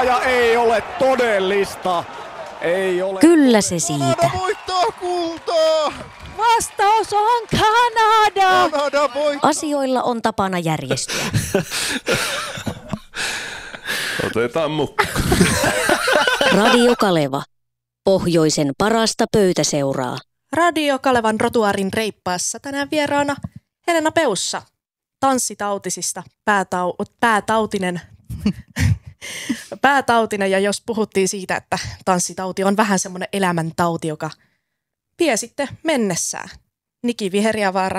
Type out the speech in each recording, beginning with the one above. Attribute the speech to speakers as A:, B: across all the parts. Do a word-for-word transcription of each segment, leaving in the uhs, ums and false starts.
A: ja ei ole todellista. Ei ole.
B: Kyllä se siitä.
C: Kanada voittaa kultaa!
D: Vastaus on Kanada!
C: Kanada voittaa!
B: Asioilla on tapana järjestyä.
E: Otetaan mukaan.
B: Radio Kaleva. Pohjoisen parasta pöytäseuraa.
D: Radio Kalevan rotuarin reippaassa tänään vieraana Helena Peussa. Tanssitautisista päätau- päätautinen. päätautinen ja jos puhuttiin siitä, että tanssitauti on vähän semmoinen elämäntauti, joka vie sitten mennessään. Niki Viheriävaara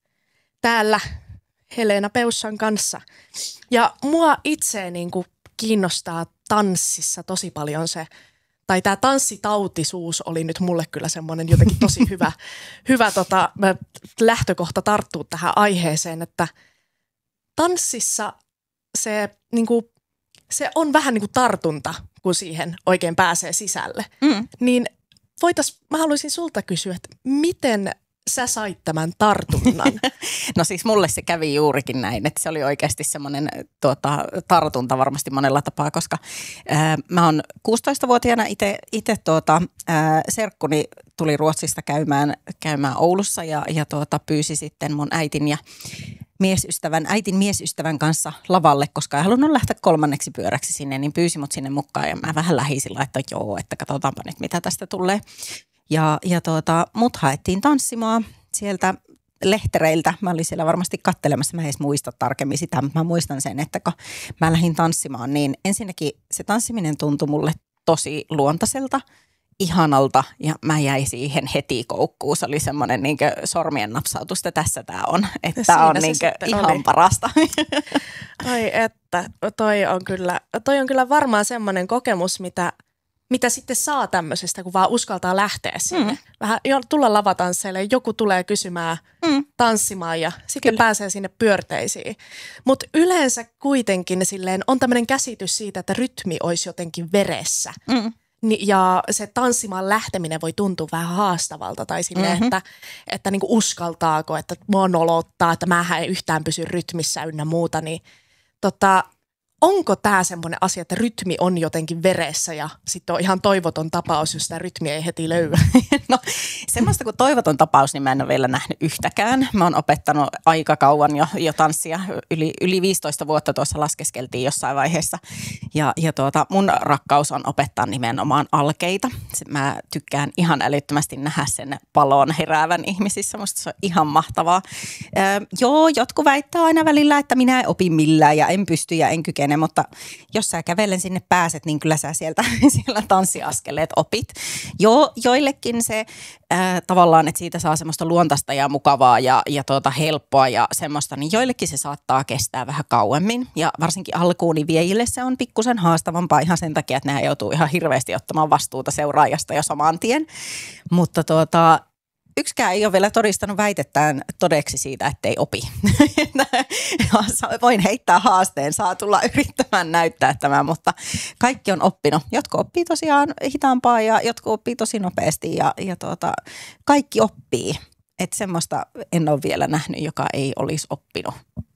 D: täällä Helena Peussan kanssa. Ja mua itse niin kuin kiinnostaa tanssissa tosi paljon se, tai tämä tanssitautisuus oli nyt mulle kyllä semmoinen jotenkin tosi hyvä, hyvä tota, lähtökohta tarttua tähän aiheeseen, että tanssissa se, niin kuin, se on vähän niin kuin tartunta, kun siihen oikein pääsee sisälle. Mm. Niin voitais, mä haluaisin sulta kysyä, että miten sä sait tämän tartunnan?
F: No siis mulle se kävi juurikin näin, että se oli oikeasti semmoinen tuota, tartunta varmasti monella tapaa, koska ää, mä oon kuusitoistavuotiaana itse tuota, ää, serkkuni tuli Ruotsista käymään, käymään Oulussa ja, ja tuota, pyysi sitten mun äitin ja miesystävän, äitin miesystävän kanssa lavalle, koska ei halunnut lähteä kolmanneksi pyöräksi sinne, niin pyysi mut sinne mukaan ja mä vähän lähisin että joo, että katsotaanpa nyt mitä tästä tulee. Ja, ja tuota, mut haettiin tanssimaan sieltä lehtereiltä. Mä olin siellä varmasti kattelemassa, mä en edes muista tarkemmin sitä, mutta mä muistan sen, että kun mä lähdin tanssimaan, niin ensinnäkin se tanssiminen tuntui mulle tosi luontaiselta, ihanalta ja mä jäin siihen heti koukkuun. Se oli semmoinen niin kuin sormien napsautus, että tässä tää on, että tää on niin kuin ihan oli parasta.
D: Ai että, toi on kyllä, toi on kyllä varmaan semmoinen kokemus, mitä mitä sitten saa tämmöisestä, kun vaan uskaltaa lähteä sinne. Mm. Vähän tulla lavatansseille, joku tulee kysymään mm. tanssimaan ja sitten Kyllä. pääsee sinne pyörteisiin. Mutta yleensä kuitenkin silleen on tämmöinen käsitys siitä, että rytmi olisi jotenkin veressä. Mm. Ja se tanssimaan lähteminen voi tuntua vähän haastavalta tai silleen, mm-hmm. että, että niinku uskaltaako, että mua nolottaa, että mä en yhtään pysy rytmissä ynnä muuta, niin tota, onko tämä semmoinen asia, että rytmi on jotenkin veressä ja sitten on ihan toivoton tapaus, jos sitä rytmiä ei heti löyä?
F: No semmoista kuin toivoton tapaus, niin mä en ole vielä nähnyt yhtäkään. Mä oon opettanut aika kauan jo, jo tanssia. Yli, yli viisitoista vuotta tuossa laskeskeltiin jossain vaiheessa. Ja, ja tuota, mun rakkaus on opettaa nimenomaan alkeita. Mä tykkään ihan älyttömästi nähdä sen palon heräävän ihmisissä. Musta se on ihan mahtavaa. Öö, joo, jotkut väittää aina välillä, että minä en opi millään ja en pysty ja en kykene. Mutta jos sä kävellen sinne pääset, niin kyllä sä sieltä siellä tanssiaskeleet opit. Jo, joillekin se äh, tavallaan, että siitä saa semmoista luontaista ja mukavaa ja, ja tuota, helppoa ja semmoista, niin joillekin se saattaa kestää vähän kauemmin. Ja varsinkin alkuun niin viejille se on pikkusen haastavampaa ihan sen takia, että nehän joutuu ihan hirveästi ottamaan vastuuta seuraajasta jo saman tien. Mutta tuota... Yksikään ei ole vielä todistanut väitettään todeksi siitä, ettei opi. Voin heittää haasteen, saa tulla yrittämään näyttää tämän, mutta kaikki on oppinut. Jotkut oppii tosiaan hitaampaa ja jotkut oppii tosi nopeasti ja, ja tuota, kaikki oppii. Että semmoista en ole vielä nähnyt, joka ei olisi oppinut.